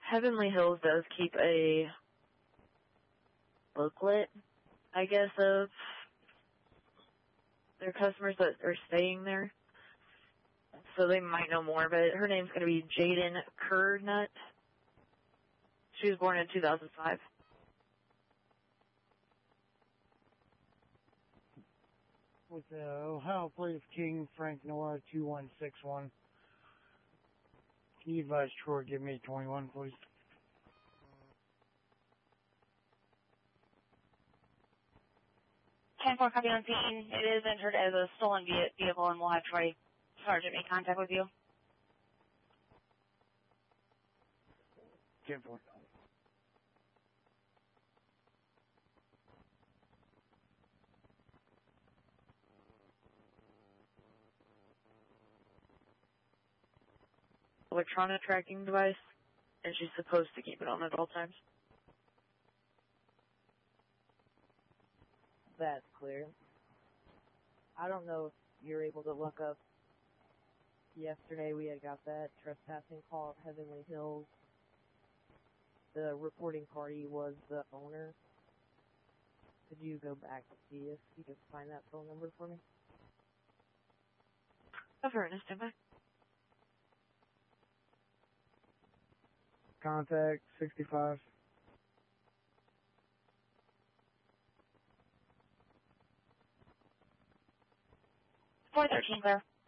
Heavenly Hills does keep a booklet, I guess, of their customers that are staying there. So they might know more, but her name's going to be Jaden Kernut. She was born in 2005. With the Ohio plate of King Frank Noah 2161. Can you advise Troy give me 21, please? Ten 4 copy on scene. It is entered as a stolen vehicle, and we'll have Troy Sergeant make contact with you. 10-4. Electronic tracking device, and she's supposed to keep it on at all times. That's clear. I don't know if you're able to look up. Yesterday we had got that trespassing call at Heavenly Hills. The reporting party was the owner. Could you go back to see if you could find that phone number for me? Have her in a standby. Contact 65. 413, clear.